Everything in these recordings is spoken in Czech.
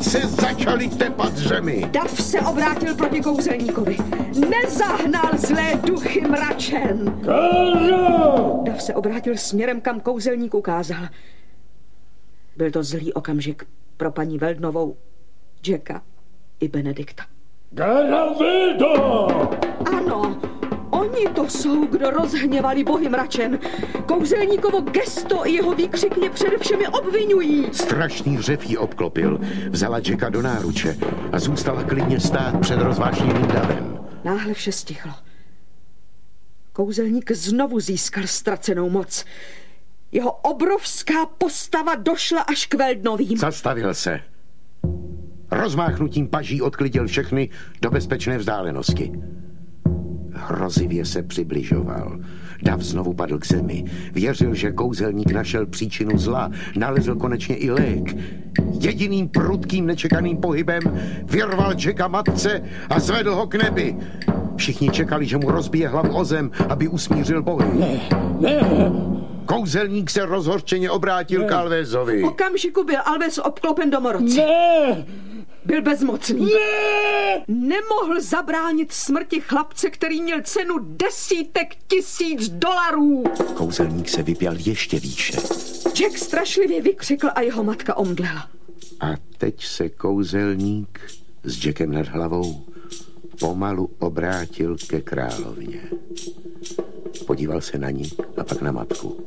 se začaly tepat dřemy. Dav se obrátil proti kouzelníkovi. Nezahnal zlé duchy mračen. Kázo! Dav se obrátil směrem, kam kouzelník ukázal. Byl to zlý okamžik pro paní Veldnovou, Jacka i Benedikta. Garavildo! Ano, oni to jsou, kdo rozhněvali bohy mračen. Kouzelníkovo gesto i jeho výkřik mě přede všemi obvinují. Strašný řev jí obklopil, vzala Jacka do náruče a zůstala klidně stát před rozvášnivým davem. Náhle vše stichlo. Kouzelník znovu získal ztracenou moc. Jeho obrovská postava došla až k Veldnovým. Zastavil se. Rozmáchnutím paží odklidil všechny do bezpečné vzdálenosti. Hrozivě se přibližoval. Dav znovu padl k zemi. Věřil, že kouzelník našel příčinu zla. Nalezl konečně i lék. Jediným prudkým nečekaným pohybem vyrval Jacka matce a zvedl ho k nebi. Všichni čekali, že mu rozbije hlavu o zem, aby usmířil bohy. Ne! Kouzelník se rozhořčeně obrátil k Alvézovi. V okamžiku byl Alves obklopen domorodci. Ne! Byl bezmocný. Ne! Nemohl zabránit smrti chlapce, který měl cenu desítek tisíc dolarů. Kouzelník se vypěl ještě výše. Jack strašlivě vykřikl a jeho matka omdlela. A teď se kouzelník s Jackem nad hlavou pomalu obrátil ke královně. Podíval se na ní a pak na matku.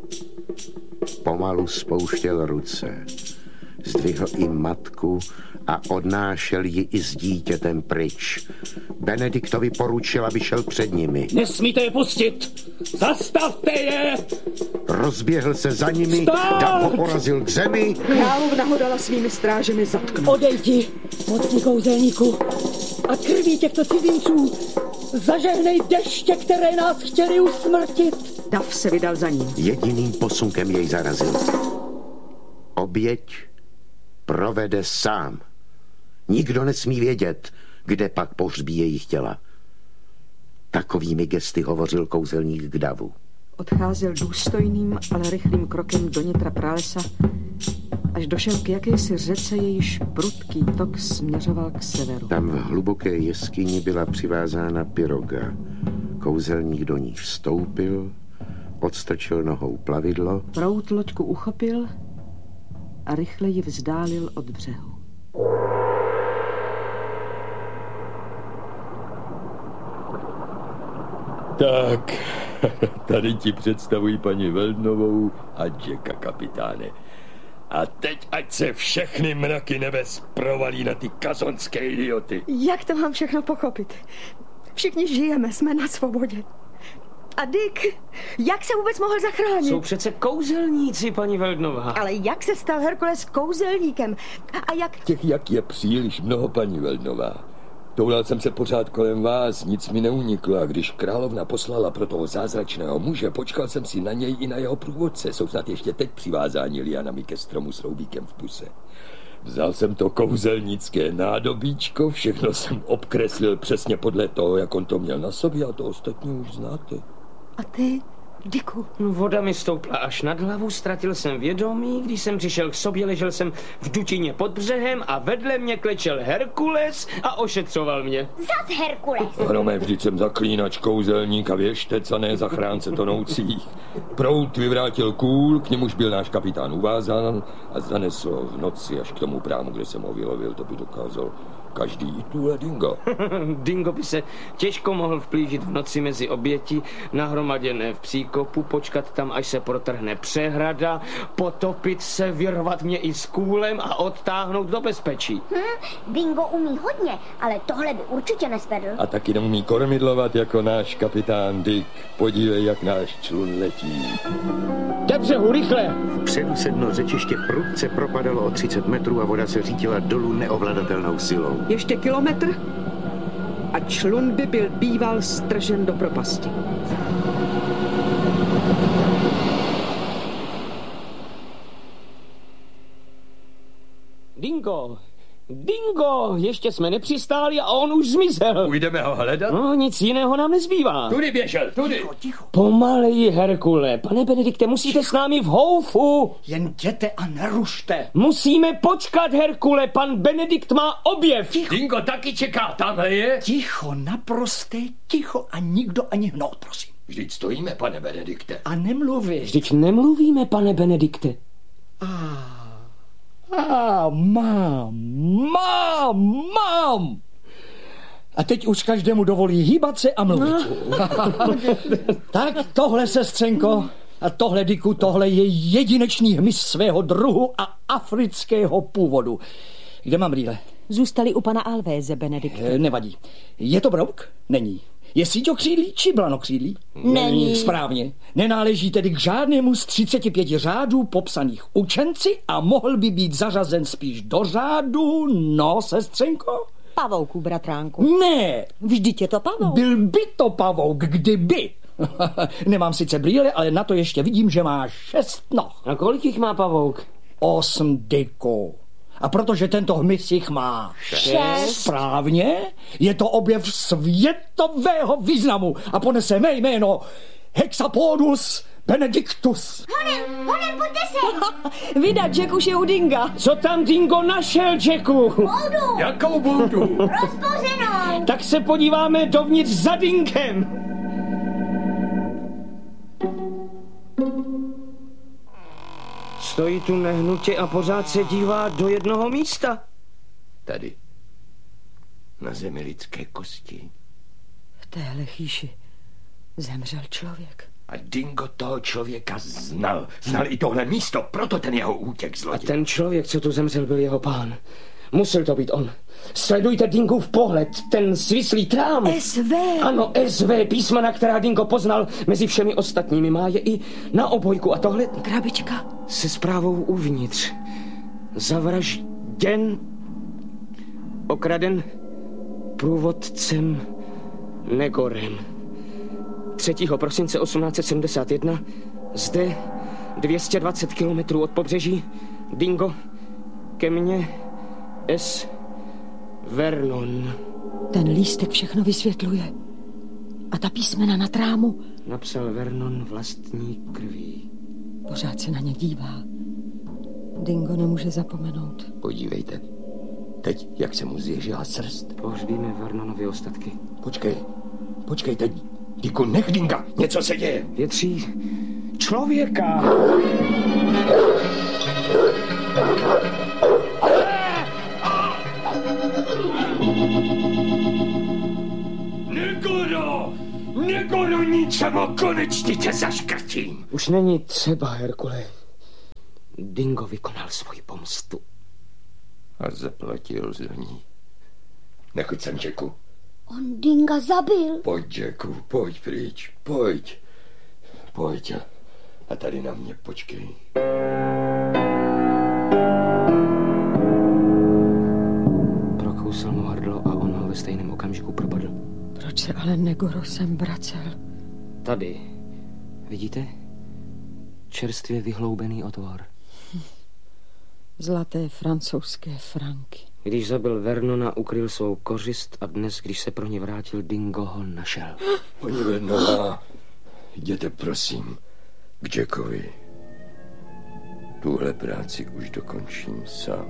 Pomalu spouštěl ruce. Zdvihl i matku a odnášel ji i s dítětem pryč. Benediktovi poručil, aby šel před nimi. Nesmíte je pustit! Zastavte je! Rozběhl se za nimi, Dav ho porazil k zemi. Královna ho dala svými strážemi zatknout. Odejdi, mocný kouzelníku, a krví těchto cizinců zažehnej deště, které nás chtěli usmrtit. Dav se vydal za ním. Jediným posunkem jej zarazil. Oběť provede sám. Nikdo nesmí vědět, kde pak pohřbí jejich těla. Takovými gesty hovořil kouzelník k Davu. Odcházel důstojným, ale rychlým krokem do nitra pralesa, až došel k jakési řece, jejíž prudký tok směřoval k severu. Tam v hluboké jeskyni byla přivázána piroga. Kouzelník do ní vstoupil, odstrčil nohou plavidlo. Proud loďku uchopil a rychle ji vzdálil od břehu. Tak, tady ti představuji paní Veldnovou a Jacka, kapitáne. A teď ať se všechny mraky nebes provalí na ty kazonské idioty. Jak to mám všechno pochopit? Všichni žijeme, jsme na svobodě. A Dick, jak se vůbec mohl zachránit? Jsou přece kouzelníci, paní Veldnová. Ale jak se stal Herkules kouzelníkem? A jak... Těch jak je příliš mnoho, paní Veldnová. Toulal jsem se pořád kolem vás, nic mi neuniklo, a když královna poslala pro toho zázračného muže, počkal jsem si na něj i na jeho průvodce. Jsou snad ještě teď přivázáni lianami ke stromu s roubíkem v puse. Vzal jsem to kouzelnické nádobíčko, všechno jsem obkreslil přesně podle toho, jak on to měl na sobě, a to ostatní už znáte. A ty, Dicku? Voda mi stoupla až nad hlavu, ztratil jsem vědomí, když jsem přišel k sobě, ležel jsem v dutině pod břehem a vedle mě klečel Herkules a ošetřoval mě. Zas Herkules! Ano, mé, vždyť jsem zaklínač, kouzelník a věštec a ne zachránce tonoucích. Proud vyvrátil kůl, k němuž byl náš kapitán uvázán a zanesl v noci až k tomu brámu, kde jsem ho vylovil, to by dokázal každý i tuhle Dingo. Dingo by se těžko mohl vplížit v noci mezi oběti, nahromaděné v příkopu, počkat tam, až se protrhne přehrada, potopit se, vyrvat mě i s kůlem a odtáhnout do bezpečí. Dingo umí hodně, ale tohle by určitě nesvedl. A taky neumí kormidlovat jako náš kapitán Dick. Podívej, jak náš člun letí. Ke břehu, rychle! Předu se dno řečiště prudce propadalo o 30 metrů a voda se řítila dolů neovladatelnou silou. Ještě kilometr a člun by byl býval stržen do propasti. Dingo, Dingo, ještě jsme nepřistáli a on už zmizel. Půjdeme ho hledat? No, nic jiného nám nezbývá. Tudy běžel, tudy. Ticho. Pomaleji, Herkule. Pane Benedikte, musíte s námi v houfu. Jen jděte a nerušte. Musíme počkat, Herkule. Pan Benedikt má objev. Dingo taky čeká, tamhle je. Ticho, naprosté ticho a nikdo ani hnout, prosím. Vždyť stojíme, pane Benedikte. A nemluvit. Vždyť nemluvíme, pane Benedikte. Mám. A teď už každému dovolí hýbat se a mluvit. Tak tohle, sestřenko, a tohle, Dicku, tohle je jedinečný hmyz svého druhu a afrického původu. Kde mám brýle? Zůstali u pana Alvéze, Benedikte. Nevadí. Je to brouk? Není. Je síťokřídlý či blanokřídlý? Není. Správně. Nenáleží tedy k žádnému z 35 řádů popsaných učenci a mohl by být zařazen spíš do řádu, no, sestřenko? Pavouku, bratránku. Ne. Vždyť je to pavouk. Byl by to pavouk, kdyby. Nemám sice brýle, ale na to ještě vidím, že má 6 noh. A kolik jich má pavouk? 8, Dicku. A protože tento hmyz jich má 6. Správně, je to objev světového významu a ponese mé jméno Hexapodus benedictus. Honem, pojďte se. Vydat, Jack už je u Dinga. Co tam Dingo našel, Jacku? Boudu. Jakou boudu? Rozpořenou. Tak se podíváme dovnitř za Dingem. Stojí tu nehnutě a pořád se dívá do jednoho místa. Tady. Na zemi lidské kosti. V téhle chýši zemřel člověk. A Dingo toho člověka znal. Znal i tohle místo, proto ten jeho útěk A zloděj. ten člověk, co tu zemřel, byl jeho pán. Musel to být on. Sledujte Dingův pohled, ten svislý trám. SV. Ano, SV, písmena, která Dingo poznal mezi všemi ostatními. Má je i na obojku. A tohle Krabička. se zprávou uvnitř. Zavražděn, okraden průvodcem Negorem. 3. prosince 1871 zde 220 kilometrů od pobřeží Dingo ke mně S. Vernon. Ten lístek všechno vysvětluje. A ta písmena na trámu. Napsal Vernon vlastní krví. Pořád se na ně dívá. Dingo nemůže zapomenout. Podívejte. Teď, jak se mu zježila srst. Pohřbíme Vernonovy ostatky. Počkej teď. Dicku, nech Dinga, něco se děje. Větří člověka. Negoro, ničemu, konečně tě zaškrtím. Už není třeba, Herkule. Dingo vykonal svoji pomstu. A zaplatil za ní. Nechoď sem, Jacku. On Dinga zabil. Pojď, Jacku, pojď pryč, pojď. A tady na mě počkej. Prokousal mu hrdlo a on ho ve stejném okamžiku propadl. Proč se ale Negoro sem vracel? Tady. Vidíte? Čerstvě vyhloubený otvor. Zlaté francouzské franky. Když zabil Vernona, ukryl svou kořist a dnes, když se pro ně vrátil, Dingo ho našel. Paní Vernová, jděte prosím k Jackovi. Tuhle práci už dokončím sám.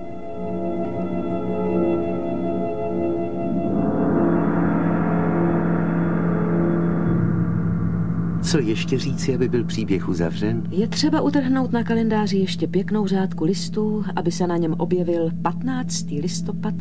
Co ještě říci, aby byl příběh uzavřen? Je třeba utrhnout na kalendáři ještě pěknou řádku listů, aby se na něm objevil 15. listopad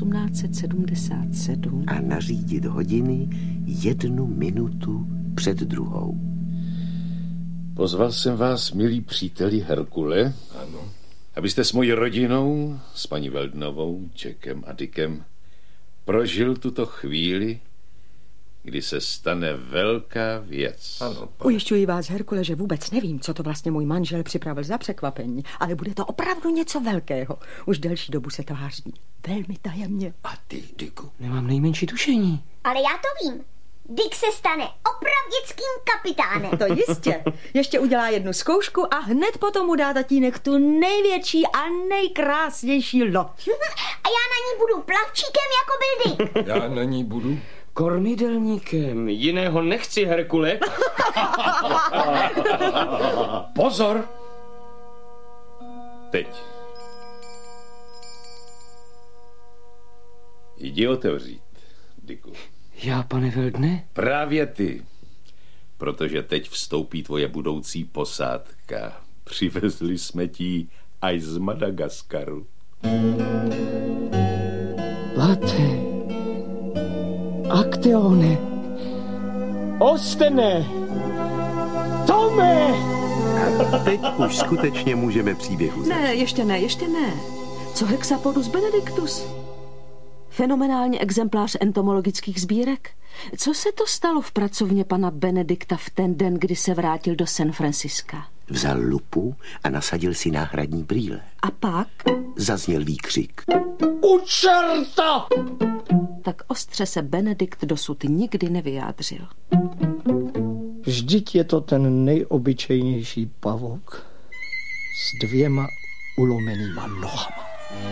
1877. A nařídit hodiny 1 minutu před druhou. Pozval jsem vás, milí příteli Herkule, Ano. abyste s mojí rodinou, s paní Veldnovou, Jackem a Dickem, prožil tuto chvíli, kdy se stane velká věc. Ano, Ujišťuji vás, Herkule, že vůbec nevím, co to vlastně můj manžel připravil za překvapení, ale bude to opravdu něco velkého. Už delší dobu se tváří velmi tajemně. A ty, Dicku? Nemám nejmenší tušení. Ale já to vím. Dick se stane opravdickým kapitánem. To jistě. Ještě udělá jednu zkoušku a hned potom mu dá tatínek tu největší a nejkrásnější loď. A já budu plavčíkem jako byl Dick. Já na ní budu. Kormidelníkem. Jiného nechci, Herkule. Pozor! Teď. Jdi otevřít, Dicku. Já, pane Veldne? Právě ty. Protože teď vstoupí tvoje budoucí posádka. Přivezli jsme ti až z Madagaskaru. Late. Aktione. Ostene. Tome! Teď už skutečně můžeme příběh uzavřít. Ne, ještě ne. Co Hexapodus benedictus? Fenomenální exemplář entomologických sbírek. Co se to stalo v pracovně pana Benedikta v ten den, kdy se vrátil do San Franciska? Vzal lupu a nasadil si náhradní brýle. A pak? Zazněl výkřik. U čerta! Tak ostře se Benedikt dosud nikdy nevyjádřil. Vždyť je to ten nejobyčejnější pavouk s 2 ulomenýma nohama.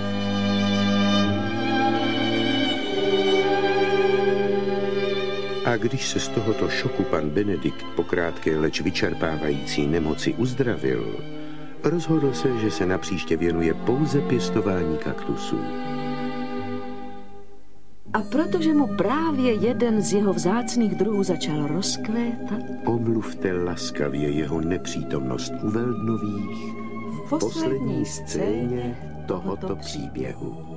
A když se z tohoto šoku pan Benedikt po krátké, leč vyčerpávající nemoci uzdravil, rozhodl se, že se napříště věnuje pouze pěstování kaktusů. A protože mu právě jeden z jeho vzácných druhů začal rozkvétat, Omluvte laskavě jeho nepřítomnost u Veldnových v poslední scéně tohoto příběhu.